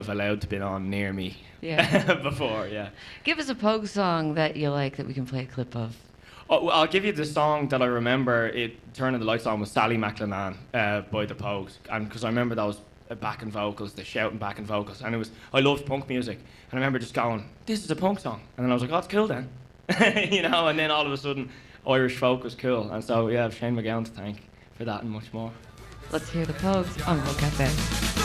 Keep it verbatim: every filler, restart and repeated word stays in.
have allowed to be on near me Yeah. before, yeah. Give us a Pogue song that you like that we can play a clip of. Oh, well, I'll give you the song that I remember. It Turning the Lights On was Sally McLennan uh, by the Pogues, and because I remember those uh, backing vocals, the shouting backing vocals, and it was I loved punk music, and I remember just going, "This is a punk song," and then I was like, "Oh, it's cool then," you know. And then all of a sudden, Irish folk was cool, and so yeah, I have Shane MacGowan to thank for that and much more. Let's hear the Pogues on Rock Cafe.